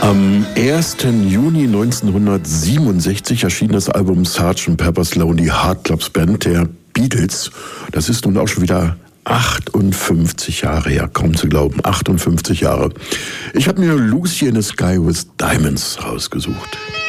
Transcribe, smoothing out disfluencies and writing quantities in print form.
Am 1. Juni 1967 erschien das Album Sgt. Pepper's Lonely Hearts Club Band der Beatles. Das ist nun auch schon wieder 58 Jahre her, kaum zu glauben, 58 Jahre. Ich habe mir Lucy in the Sky with Diamonds rausgesucht.